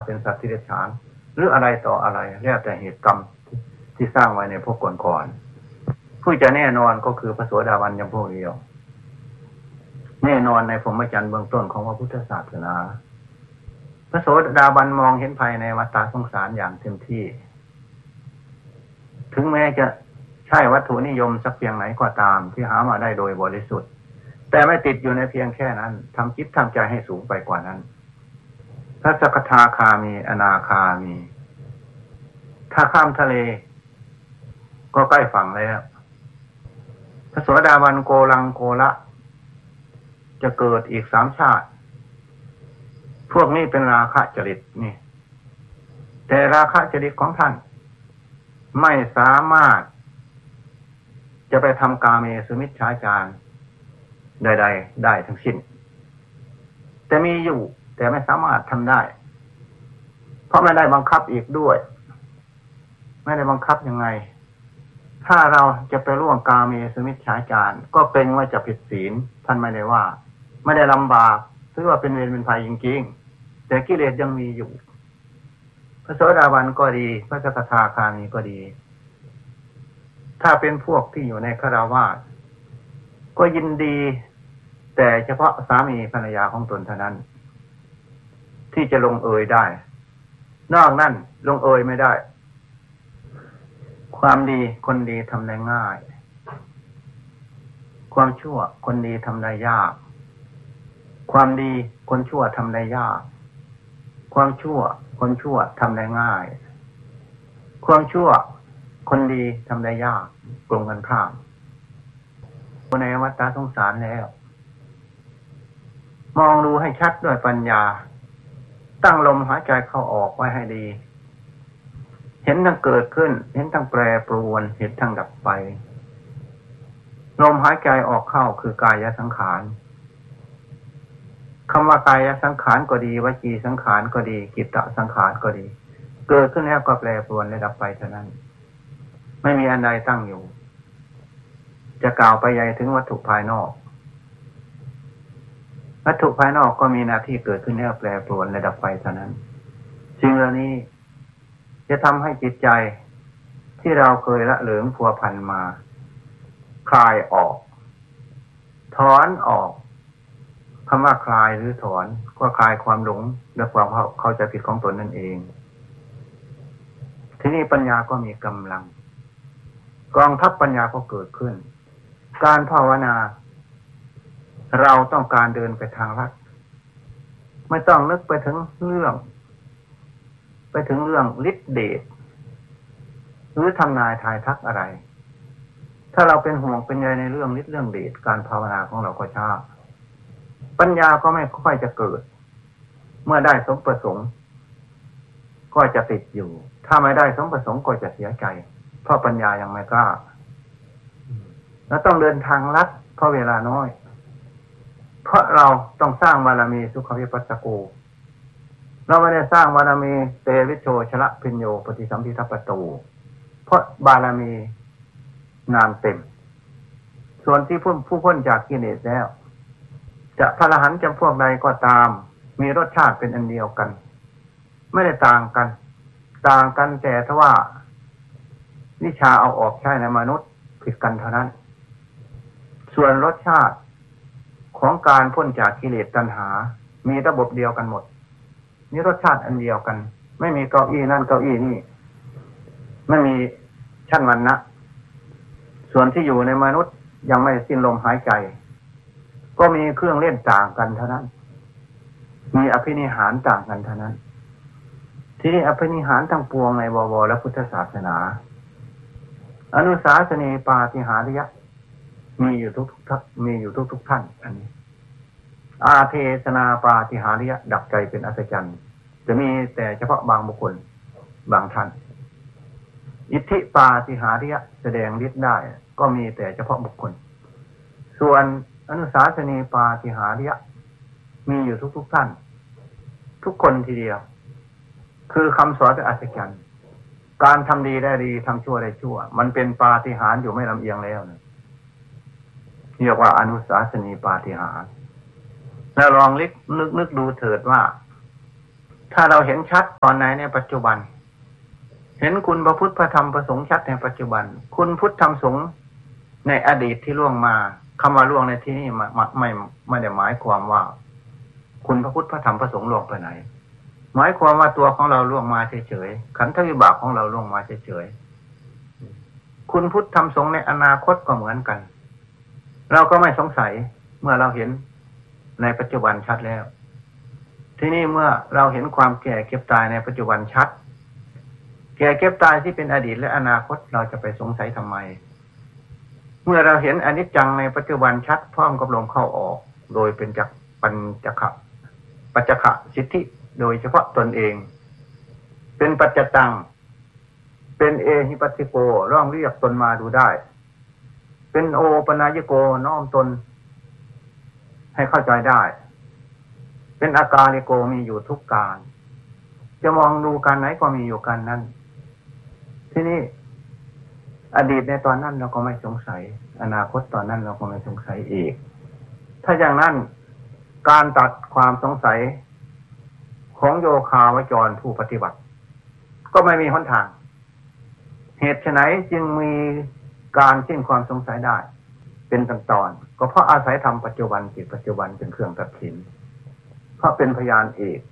เป็นสัตว์ที่เดรัจฉานหรืออะไรต่ออะไรแล้วแต่เหตุกรรมที่สร้างไว้ในภพก่อนๆผู้จะแน่นอนก็คือพระโสดาบันยังพวกเดียวแน่นอนในพรหมจรรย์เบื้องต้นของพระพุทธศาสนาพระโสดาบันมองเห็นภัยในวัฏฏะสงสารอย่างเต็มที่ถึงแม้จะใช่วัตถุนิยมสักเพียงไหนก็ตามที่หามาได้โดยบริสุทธิ์แต่ไม่ติดอยู่ในเพียงแค่นั้นทำจิตทำใจให้สูงไปกว่านั้นพระสกทาคามีอนาคามีถ้าข้ามทะเลก็ใกล้ฝั่งแล้วพระโสดาบันโกลังโกละจะเกิดอีก3 ชาติพวกนี้เป็นราคะจริตนี่แต่ราคะจริตของท่านไม่สามารถจะไปทำกาเมสุมิจฉาจารใดๆได้ทั้งสิ้นแต่มีอยู่แต่ไม่สามารถทำได้เพราะไม่ได้บังคับอีกด้วยไม่ได้บังคับยังไงถ้าเราจะไปล่วงกาเมสุมิจฉาจารก็เป็นว่าจะผิดศีลท่านไม่ได้ว่าไม่ได้ลำบากถือว่าเป็นเวรเป็นภัยจริงๆแต่กิเลสยังมีอยู่พระโสดาบันก็ดีพระสกทาคามีก็ดีถ้าเป็นพวกที่อยู่ในฆราวาสก็ยินดีแต่เฉพาะสามีภรรยาของตนเท่านั้นที่จะลงเอยได้นอกนั้นลงเอยไม่ได้ความดีคนดีทำได้ง่ายความชั่วคนดีทำได้ยากความดีคนชั่วทำได้ยากความชั่วคนชั่วทำได้ง่ายความชั่วคนดีทำได้ยากตรงกันข้ามในวัฏฏะสงสารแล้วมองดูให้ชัดด้วยปัญญาตั้งลมหายใจเข้าออกไว้ให้ดีเห็นทั้งเกิดขึ้นเห็นทั้งแปรปรวนเห็นทั้งดับไปลมหายใจออกเข้าคือกายสังขารคำว่ากายสังขารก็ดีวจีสังขารก็ดีจิตตสังขารก็ดีเกิดขึ้นแล้วก็แปรปรวนและดับไปเท่านั้นไม่มีอันใดตั้งอยู่จะกล่าวไปใหญ่ถึงวัตถุภายนอกวัตถุภายนอกก็มีหน้าที่เกิดขึ้นแล้วแปรปรวนและดับไปเท่านั้นสิ่งเหล่านี้จะทำให้จิตใจที่เราเคยละเหลิงพัวพันมาคลายออกถอนออกคำว่าคลายหรือถอนก็คลายความหลงและความเข้าใจผิดของตนนั่นเองทีนี้ปัญญาก็มีกำลังกองทัพปัญญาก็เกิดขึ้นการภาวนาเราต้องการเดินไปทางลัดไม่ต้องนึกไปถึงเรื่องฤทธิเดชหรือทำนายทายทักอะไรถ้าเราเป็นห่วงเป็นใยในเรื่องฤทธิ์เรื่องเดชการภาวนาของเราก็ช้าปัญญาก็ไม่ค่อยจะเกิดเมื่อได้สมประสงค์ก็จะติดอยู่ถ้าไม่ได้สมประสงค์ก็จะเสียใจเพราะปัญญายังไม่กล้าแล้วต้องเดินทางลัดเพราะเวลาน้อยเพราะเราต้องสร้างบารมีสุขวิปัสสโกเราไม่ได้สร้างบารมีเตวิโชชละพิญโยปฏิสัมภิทัปปโตเพราะบารมีนามเต็มส่วนที่ผู้พ้นจากกิเลสแล้วจะพระอรหันต์จำพวกใดก็ตามมีรสชาติเป็นอันเดียวกันไม่ได้ต่างกันแต่ทว่าวิชาเอาออกใช้ในมนุษย์ผิดกันเท่านั้นส่วนรสชาติของการพ้นจากกิเลสตัณหามีระบบเดียวกันหมดมีรสชาติอันเดียวกันไม่มีเก้าอี้นั่นเก้าอี้นี่ไม่มีชั้นวรรณะส่วนที่อยู่ในมนุษย์ยังไม่สิ้นลมหายใจก็มีเครื่องเล่นต่างกันเท่านั้นมีอภินิหารต่างกันเท่านั้นที่นี่อภินิหารทั้งปวงในบวรและพุทธศาสนาอนุสาสนีปาฏิหาริยะมีอยู่ทุกท่านอันนี้อาเทศนาปาฏิหาริยะดับใจเป็นอัศจรรย์จะมีแต่เฉพาะบางบุคคลบางท่านอิทธิปาฏิหาริยะแสดงฤทธิ์ได้ก็มีแต่เฉพาะบุคคลส่วนอนุสาสนีปาฏิหาริยะมีอยู่ทุกท่านทุกคนทีเดียวคือคำสอนเป็นอัศจรรย์การทำดีได้ดีทำชั่วได้ชั่วมันเป็นปาฏิหาริย์อยู่ไม่ลำเอียงแล้วนะเรียกว่าอนุสาสนีปาฏิหาริย์แล้วลองนึกดูเถิดว่าถ้าเราเห็นชัดตอนไหนในปัจจุบันเห็นคุณพระพุทธพระธรรมพระสงฆ์ชัดในปัจจุบันคุณพุทธธรรมสงฆ์ในอดีตที่ล่วงมาคำว่าล่วงในที่นี้ไม่ได้หมายความว่าคุณพระพุทธพระธรรมพระสงฆ์ล่วงไปไหนหมายความว่าตัวของเราล่วงมาเฉยๆขันธวิบากของเราล่วงมาเฉยๆคุณพุทธธรรมสงฆ์ในอนาคตก็เหมือนกันเราก็ไม่สงสัยเมื่อเราเห็นในปัจจุบันชัดแล้วทีนี้เมื่อเราเห็นความแก่เก็บตายในปัจจุบันชัดแก่เก็บตายที่เป็นอดีตและอนาคตเราจะไปสงสัยทำไมเมื่อเราเห็นอนิจจังในปัจจุบันชัดพร้อมกับลมเข้าออกโดยเป็นจักปัญจขะปัจจขะสิทธิโดยเฉพาะตนเองเป็นปัจจตังเป็นเอหิปัสสิโกร้องเรียกตนมาดูได้เป็นโอปนายโกน้อมตนให้เข้าใจได้เป็นอาการลิโกมีอยู่ทุกการจะมองดูการไหนก็มีอยู่การนั้นที่นี่อดีตในตอนนั้นเราก็ไม่สงสัยอนาคตตอนนั้นเราก็ไม่สงสัยอีกถ้าอย่างนั้นการตัดความสงสัยของโยคาวจรผู้ปฏิบัติก็ไม่มีหนทางเหตุไฉนจึงมีการสิ้นความสงสัยได้เป็นขั้นตอนก็เพราะอาศัยธรรมปัจจุบันจิตปัจจุบันเป็นเครื่องตัดสินเพราะเป็นพยานเอก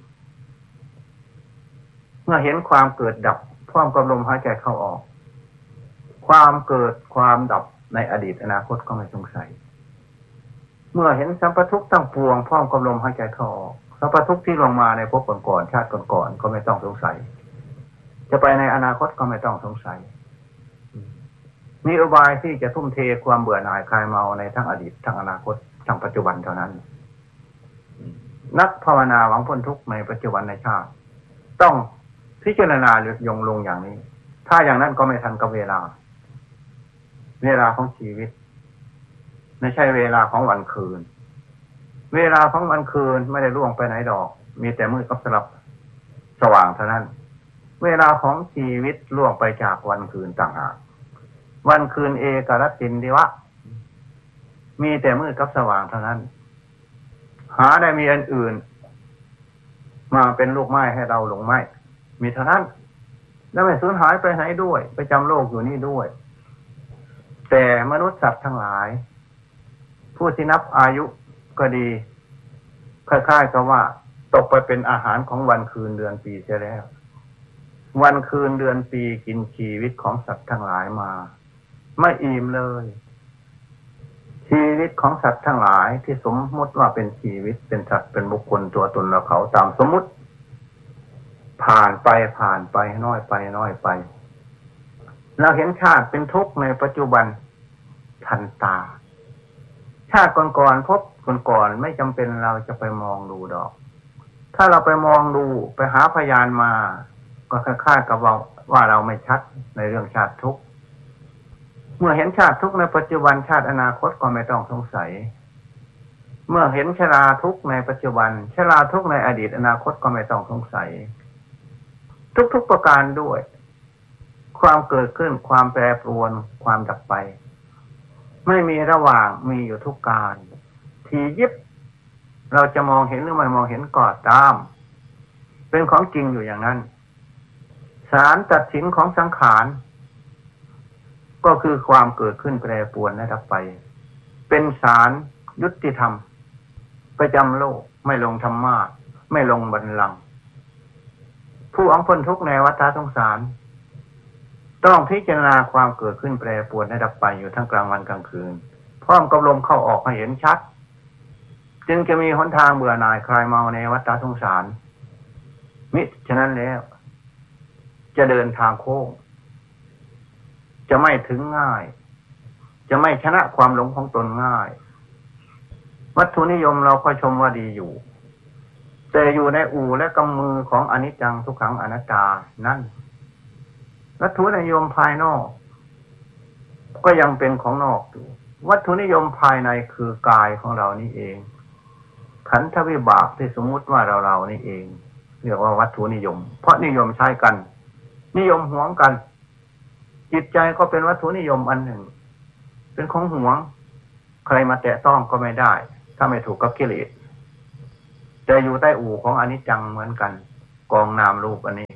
เมื่อเห็นความเกิดดับพร้อมกับลมหายใจเข้าออกความเกิดความดับในอดีตอนาคตก็ไม่สงสัยเมื่อเห็นสัมปทุกข์ตั้งปวงพร้อมกับลมหายใจเข้าออกสัมปทุกข์ที่ลงมาในภพก่อนๆชาติก่อนๆก็ไม่ต้องสงสัยจะไปในอนาคตก็ไม่ต้องสงสัยมีอุบายที่จะทุ่มเทความเบื่อหน่ายคลายเมาในทั้งอดีตทั้งอนาคตทั้งปัจจุบันเท่านั้นนักภาวนาหวังพ้นทุกข์ในปัจจุบันในชาติต้องพิจารณาลงอย่างนี้ถ้าอย่างนั้นก็ไม่ทันกับเวลาของชีวิตไม่ใช่เวลาของวันคืนเวลาของวันคืนไม่ได้ล่วงไปไหนดอกมีแต่มืดกับสลับสว่างเท่านั้นเวลาของชีวิตล่วงไปจากวันคืนต่างหากวันคืนเอกรัตตินดิวะมีแต่มืดกับสว่างเท่านั้นหาได้มีอันอื่นมาเป็นลูกไม้ให้เราหลงไม้มีเท่านั้นแล้วไม่สูญหายไปไหนด้วยไปจำโลกอยู่นี่ด้วยแต่มนุษย์สัตว์ทั้งหลายผู้ที่นับอายุก็ดีคล้ายๆกับว่าตกไปเป็นอาหารของวันคืนเดือนปีเสียแล้ววันคืนเดือนปีกินชีวิตของสัตว์ทั้งหลายมาไม่อิ่มเลยชีวิตของสัตว์ทั้งหลายที่สมมติว่าเป็นชีวิตเป็นสัตว์เป็นบุคคลตัวตนเราเขาตามสมมุติผ่านไปน้อยไปเราเห็นชาติเป็นทุกข์ในปัจจุบันทันตาชาติก่อนๆพบก่อนไม่จำเป็นเราจะไปมองดูดอกถ้าเราไปมองดูไปหาพยานมาก็คล้ายๆกับว่าเราไม่ชัดในเรื่องชาติทุกข์เมื่อเห็นชาติทุกข์ในปัจจุบันชาติอนาคตก็ไม่ต้องสงสัยเมื่อเห็นชราทุกข์ในปัจจุบันชราทุกข์ในอดีตอนาคตก็ไม่ต้องสงสัยทุกๆประการด้วยความเกิดขึ้นความแปรปรวนความดับไปไม่มีระหว่างมีอยู่ทุกการทียิบเราจะมองเห็นหรือไม่มองเห็นก็ตามเป็นของจริงอยู่อย่างนั้นศาลตัดสินของสังขารก็คือความเกิดขึ้นแปรปรวนและดับไปเป็นศาลยุติธรรมประจำโลกไม่ลงธรรมาสน์ไม่ลงบัลลังก์ผู้หวังพ้นทุกข์ในวัฏสงสารต้องพิจารณาความเกิดขึ้นแปรปรวนและดับไปอยู่ทั้งกลางวันกลางคืนพร้อมกับลมเข้าออกให้เห็นชัดจึงจะมีหนทางเบื่อหน่ายคลายเมาในวัฏสงสารมิฉะนั้นแล้วจะเดินทางโค้งจะไม่ถึงง่ายจะไม่ชนะความหลงของตนง่ายวัตถุนิยมเราก็ชมว่าดีอยู่แต่อยู่ในอู่และกำมือของอนิจจังทุกขังอนัตตานั่นวัตถุนิยมภายนอกก็ยังเป็นของนอกอยู่วัตถุนิยมภายในคือกายของเรานี่เองขันธวิบากที่สมมุติว่าเรานี่เองเรียกว่าวัตถุนิยมเพราะนิยมใช้กันนิยมหวงกันจิตใจก็เป็นวัตถุนิยมอันหนึ่งเป็นของหวงใครมาแตะต้องก็ไม่ได้ถ้าไม่ถูกกับกิเลสแต่อยู่ใต้อู่ของอนิจจังเหมือนกันกองนามรูปอันนี้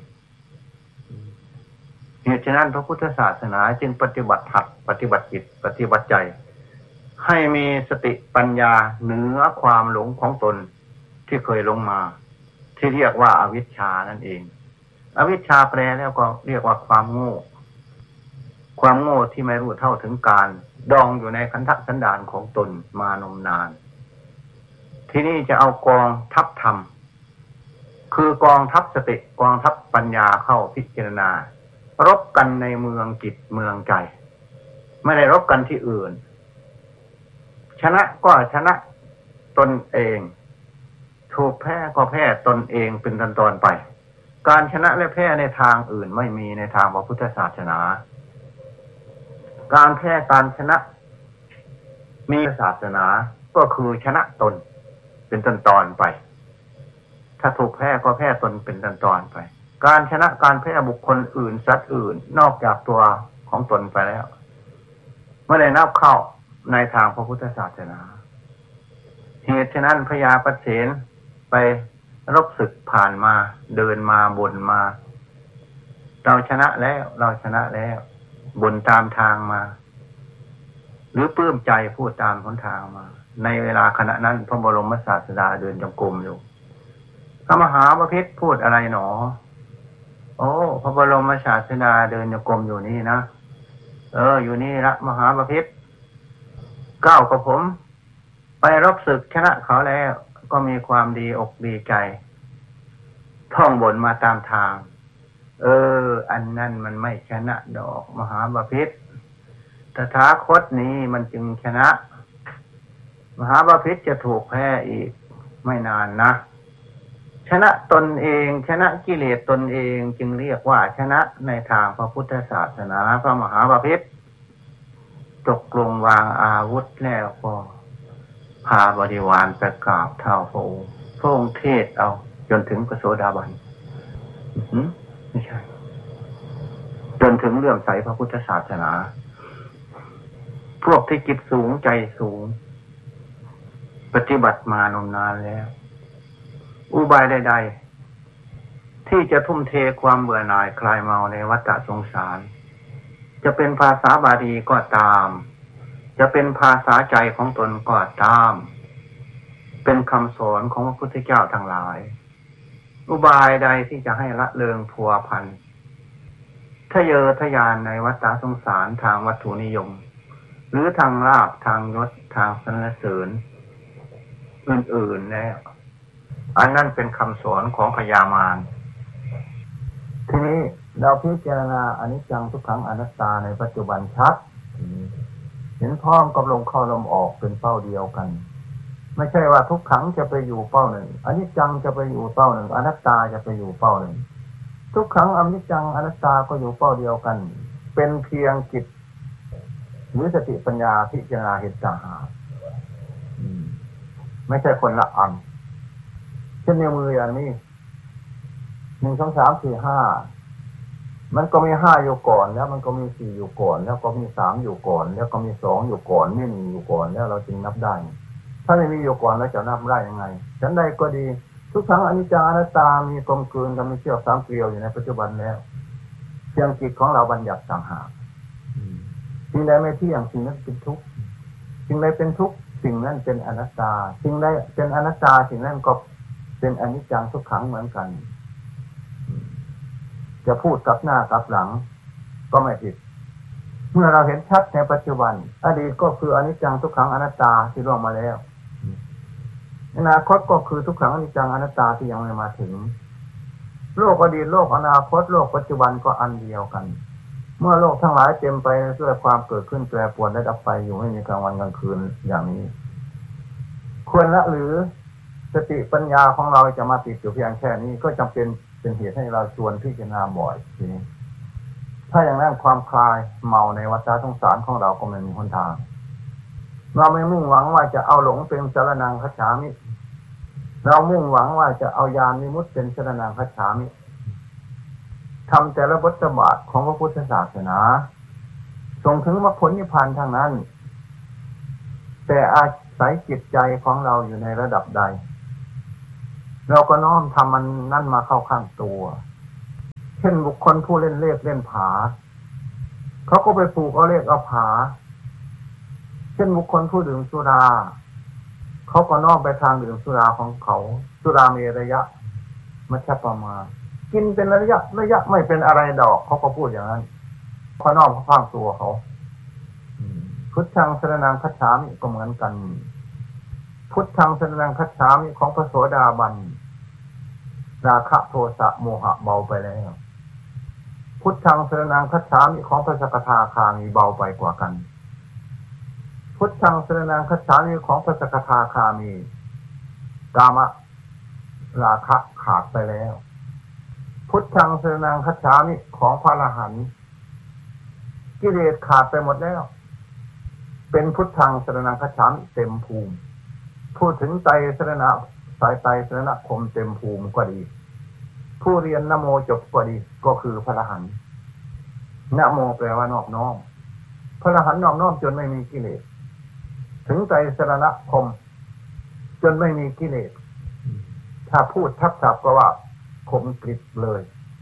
เหตุฉะนั้นพระพุทธศาสนาจึงปฏิบัติหัดปฏิบัติจิตปฏิบัติใจให้มีสติปัญญาเหนือความหลงของตนที่เคยหลงมาที่เรียกว่าอวิชชานั่นเองอวิชชาแปลแล้วก็เรียกว่าความโง่ความโง่ที่ไม่รู้เท่าถึงการดองอยู่ในขันธสันดานของตนมานมนานที่นี่จะเอากองทัพธรรมคือกองทัพสติกองทัพปัญญาเข้าพิจารณารบกันในเมืองจิตเมืองใจไม่ได้รบกันที่อื่นชนะก็ชนะตนเองถูกแพ้ก็แพ้ตนเองเป็นตอนๆไปการชนะและแพ้ในทางอื่นไม่มีในทางพระพุทธศาสนาการแพ้การชนะมีศาสนาก็คือชนะตนเป็นตอนๆไปถ้าถูกแพ้ก็แพ้ตนเป็นตอนๆไปการชนะการแพ้บุคคลอื่นสัตว์อื่นนอกจากตัวของตนไปแล้วไม่ได้นับเข้าในทางพระพุทธศาสนาเหตุฉะนั้นพญาปเสนไปรบศึกผ่านมาเดินมาบ่นมาเราชนะแล้วเราชนะแล้วบ่นตามทางมาหรือปลื้มใจพูดตามหนทางมาในเวลาขณะนั้นพระบรมศาสดาเดินจงกรมอยู่พระมหาบพิตรพูดอะไรหนอโอ้พระบรมศาสดาเดินจงกรมอยู่นี่นะอยู่นี่ละมหาบพิตรก้าวกับผมไปรบศึกชนะเขาแล้วก็มีความดีอกดีใจท่องบนมาตามทางอันนั้นมันไม่ชนะดอกมหาบพิตรตถาคตนี้มันจึงชนะมหาบพิตรจะถูกแพ้อีกไม่นานนะชนะตนเองชนะกิเลสตนเองจึงเรียกว่าชนะในทางพระพุทธศาสนาพระมหาบพิตรตกลงวางอาวุธแล้วก็พาบริวารไปกราบเท้าพระองค์พระองค์เทศเอาจนถึงพระโสดาบันไม่ใช่จนถึงเลื่อมใสพระพุทธศาสนาพวกที่จิตสูงใจสูงปฏิบัติมานมนานแล้วอุบายใดๆที่จะทุ่มเทความเบื่อหน่ายคลายเมาในวัฏสงสารจะเป็นภาษาบาลีก็ตามจะเป็นภาษาใจของตนก็ตามเป็นคำสอนของพระพุทธเจ้าทั้งหลายอุบายใดที่จะให้ละเลิงพัวพันทะเยอทะยานในวัฏสงสารทางวัตถุนิยมหรือทางลาภทางยศทางสรรเสริญอื่นๆแล้วอันนั้นเป็นคำสอนของพญามารทีนี้เราพิจารณาอนิจจังทุกขังอนัตตาในปัจจุบันชัดเห็นพร้อมกับลมเข้าลมออกเป็นเป้าเดียวกันไม่ใช่ว่าทุกขังจะไปอยู่เป้าหนึ่งอนิจจังจะไปอยู่เป้าหนึ่งอนัตตาจะไปอยู่เป้าหนึ่งทุกขังอนิจจังอนัตตาก็อยู่เป้าเดียวกันเป็นเพียงจิตหรือสติปัญญาพิจารณาเห็นต่างหากไม่ใช่คนละอันเช่นในมืออย่างนี้1 2 3 4 5มันก็มี5อยู่ก่อนแล้วมันก็มี4อยู่ก่อนแล้วก็มี3อยู่ก่อนแล้วก็มี2อยู่ก่อนไม่มีอยู่ก่อนแล้วเราจึงนับได้ถ้าไม่มีอยู่ก่อนแล้วจะนับได้ยังไงฉันใดก็ดีทุกครั้งอนิจจังอนัตตามีกลมกลืนกันมีเชือกสามเกลียวอยู่ในปัจจุบันแล้วเพียงจิตของเราบัญญัติต่างหากสิ่งใดไม่เที่ยงสิ่งนั้นเป็นทุกข์สิ่งใดเป็นทุกข์สิ่งนั้นเป็นอนัตตาสิ่งใดเป็นอนัตตาสิ่งนั้นก็เป็นอนิจจังทุกขังเหมือนกันจะพูดกับหน้ากับหลังก็ไม่ผิดเมื่อเราเห็นชัดในปัจจุบันอดีตก็คืออนิจจังทุกขังอนัตตาที่ล่วงมาแล้วอนาคตก็คือทุกขังอนิจจังอนัตตาที่ยังไม่มาถึงโลกอดีตโลกอนาคตโลกปัจจุบันก็อันเดียวกันเมื่อโลกทั้งหลายเต็มไปด้วยความเกิดขึ้นแปรปรวนและดับไปอยู่ไม่มีกลางวันกลางคืนอย่างนี้ควรละหรือสติปัญญาของเราจะมาติดอยู่เพียงแค่นี้ก็จำเป็นเหตุให้เราชวนพิจารณาบ่อยทีนี้ถ้าอย่างนั้นความคลายเมาในวัฏสงสารของเราก็ไม่มีหนทางเราไม่มุ่งหวังว่าจะเอาหลงเป็นสรณังคัจฉามิเรามุ่งหวังว่าจะเอาญาณวิมุตติเป็นสรณังคัจฉามิทำแต่ละบทบาทของพระพุทธศาสนาส่งถึงมรรคผลนิพพานทางนั้นแต่อาศัยจิตใจของเราอยู่ในระดับใดเราก็น้อมทำมันนั่นมาเข้าข้างตัวเช่นบุคคลผู้เล่นเลขเล่นผาเขาก็ไปปลูกเอาเลขเอาผาเช่นบุคคลผู้ดื่มสุราเขาก็น้อมไปทางดื่มสุราของเขาสุรามีระยะมัชฌปมากินเป็นระยะไม่เป็นอะไรดอกเขาก็พูดอย่างนั้นเขาน้อมเข้าข้างตัวเขาพุทธังสรณังคัจฉามิก็เหมือนกันพุทธังสรณังคัจฉามิของพระโสดาบันราคะโทสะโมหะเบาไปแล้วพุทธังสรณังคัจฉามิของพระสกทาคามีเบาไปกว่ากันพุทธังสรณังคัจฉามิของพระสกทาคามีกามราคะขาดไปแล้วพุทธังสรณังคัจฉามิของพระอรหันต์กิเลสขาดไปหมดแล้วเป็นพุทธังสรณังคัจฉามิเต็มภูมิพูดถึงไตรสรณะสายไตรสรณคมเต็มภูมิก็ดีผู้เรียนนะโมจบก็ดีก็คือพระอรหันต์นะโมแปลว่านอบน้อมพระอรหันต์นอบน้อมจนไม่มีกิเลสถึงไตรสรณคมจนไม่มีกิเลสถ้าพูดทับศัพท์ก็ว่าคมกริบเลย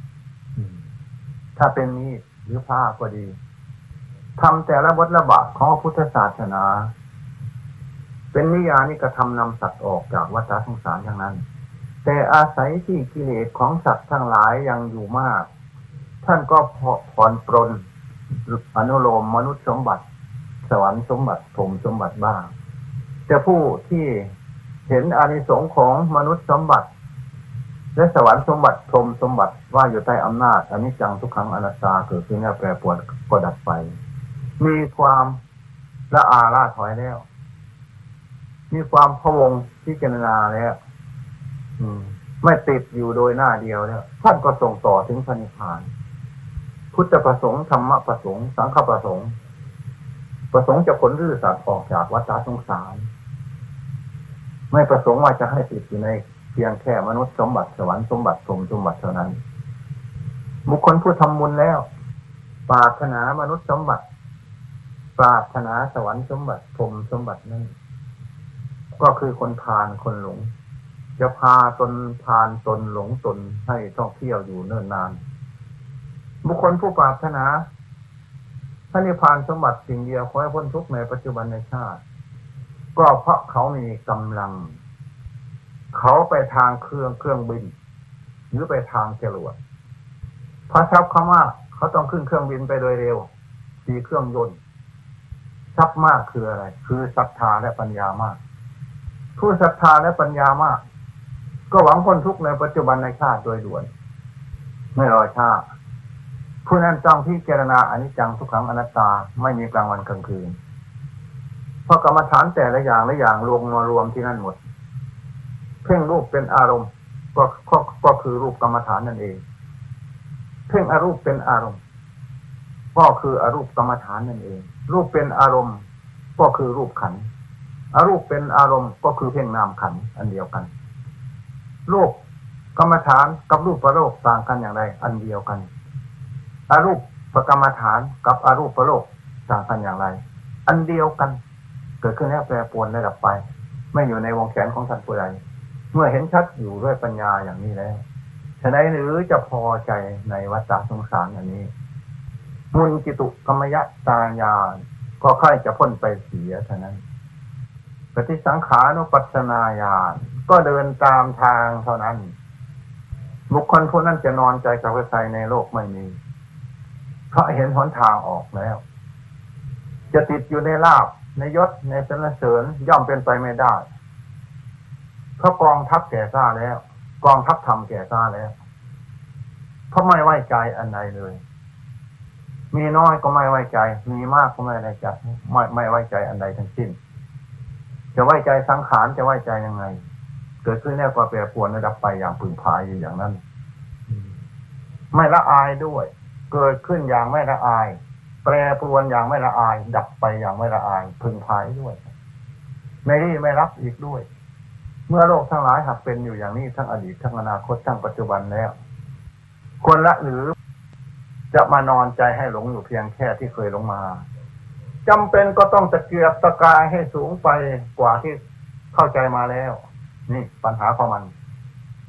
ถ้าเป็นมีดหรือผ้าก็ดีทำแต่ละบทละบาทของพุทธศาสนาเป็นนิยานิกระทำนำสัตว์ออกจากวัฏสงสารทั้งนั้นแต่อาศัยที่กิเลสของสัตว์ทั้งหลายยังอยู่มากท่านก็ผ่อนปรนอนุโลมมนุษย์สมบัติสวรรค์สมบัติพรหมสมบัติบ้างแต่ผู้ที่เห็นอานิสงส์ของมนุษย์สมบัติและสวรรค์สมบัติพรหมสมบัติว่าอยู่ใต้อำนาจอนิจจังทุกขังอนัตตาเกิดขึ้นแล้วแปรปรวนก็ดับไปมีความละอาล่าถอยแล้วมีความพะวงพิจารณาแล้วไม่ติดอยู่โดยหน้าเดียวแล้วท่านก็ส่งต่อถึงพระนิพพานพุทธประสงค์ธรรมประสงค์สังฆประสงค์จะพ้นรื้อสัตว์ออกจากวัฏสงสารไม่ประสงค์ว่าจะให้ติดอยู่ในเพียงแค่มนุษย์สมบัติสวรรค์สมบัติพรหมสมบัติเท่านั้นบุคคลผู้ทำบุญแล้วปรารถนามนุษย์สมบัติปรารถนาสวรรค์สมบัติพรหมสมบัตินั้นก็คือคนพาลคนหลงจะพาตนพาลตนหลงตนให้ท่องเที่ยวอยู่เนิ่นนานบุคคลผู้ปรารถนาพระนิพพานสมบัติสิ่งเดียวขอให้พ้นทุกข์ในปัจจุบันในชาติก็เพราะเขามีกำลังเขาไปทางเครื่องบินหรือไปทางจรวดพระทรัพย์เขามากเขาต้องขึ้นเครื่องบินไปโดยเร็วขี่เครื่องยนต์ทรัพย์มากคืออะไรคือศรัทธาและปัญญามากผู้ศรัทธาและปัญญามากก็หวังพ้นทุกข์ในปัจจุบันในชาติโดยด่วนไม่รอช้าผู้นั้นต้องพิจารณาอนิจจังทุกขังอนัตตาไม่มีกลางวันกลางคืนเพราะกรรมฐานแต่ละอย่างรวมมารวมที่นั่นหมดเพ่งรูปเป็นอารมณ์ก็คือรูปกรรมฐานนั่นเองเพ่งอรูปเป็นอารมณ์ก็คืออรูปกรรมฐานนั่นเองรูปเป็นอารมณ์ก็คือรูปขันธ์อรูปเป็นอารมณ์ก็คือเพ่งนามขันธ์อันเดียวกันรูปกรรมฐานกับรูปประโลกต่างกันอย่างไรอันเดียวกันอรูปประกรรมฐานกับอรูปประโลกต่างกันอย่างไรอันเดียวกันเกิดขึ้นแล้วแปรปรวนและดับไปไม่อยู่ในวงแขนของท่านผู้ใดเมื่อเห็นชัดอยู่ด้วยปัญญาอย่างนี้แล้วฉะนั้นหรือจะพอใจในวัฏสงสารอันนี้มุนจิตุกรรมยตาญาณก็ค่อยจะพ้นไปเสียเท่านั้นปฏิสังขานุปัสสนาญาณก็เดินตามทางเท่านั้นบุคคลผู้นั้นจะนอนใจกับใจในโลกไม่มีเพราะเห็นหนทางออกแล้วจะติดอยู่ในลาภในยศในสรรเสริญย่อมเป็นไปไม่ได้เพราะกองทัพแก่กล้าแล้วกองทัพธรรมแก่กล้าแล้วเพราะไม่ไว้ใจอันใดเลยมีน้อยก็ไม่ไว้ใจมีมากก็ไม่ไว้ใจไม่ไว้ใจอันใดทั้งสิ้นจะไว้ใจสังขารจะไว้ใจยังไงเกิดขึ้นแล้วก็แปรปรวนและดับไปอย่างพึงพายอยู่อย่างนั้นไม่ละอายด้วยเกิดขึ้นอย่างไม่ละอายแปรปรวนอย่างไม่ละอายดับไปอย่างไม่ละอายพึงพายด้วยไม่รีไม่รับอีกด้วยเมื่อโลกทั้งหลายหากเป็นอยู่อย่างนี้ทั้งอดีตทั้งอนาคตทั้งปัจจุบันแล้วควรละหรือจะมานอนใจให้หลงอยู่เพียงแค่ที่เคยหลงมาจำเป็นก็ต้องตะเกียบตะกายให้สูงไปกว่าที่เข้าใจมาแล้วนี่ปัญหาของมัน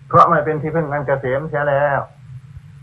เพราะไม่เป็นที่พึ่งอันเกษมเสียแล้ว